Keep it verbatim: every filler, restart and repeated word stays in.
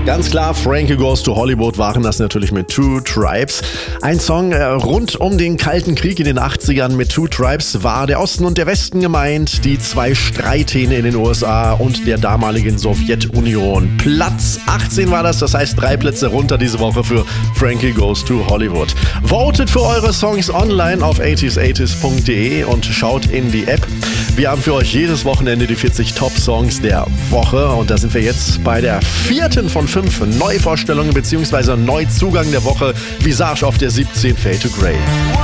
Ganz klar, Frankie Goes to Hollywood waren das natürlich mit Two Tribes. Ein Song äh, rund um den Kalten Krieg in den achtzigern. Mit Two Tribes war der Osten und der Westen gemeint, die zwei Streithähne in den U S A und der damaligen Sowjetunion. Platz achtzehn war das, das heißt drei Plätze runter diese Woche für Frankie Goes to Hollywood. Votet für eure Songs online auf achtziger achtzig punkt de und schaut in die App. Wir haben für euch jedes Wochenende die vierzig Top-Songs der Woche und da sind wir jetzt bei der vierten von fünf Neuvorstellungen bzw. Neuzugang der Woche. Visage auf der siebzehn, Fade to Grey.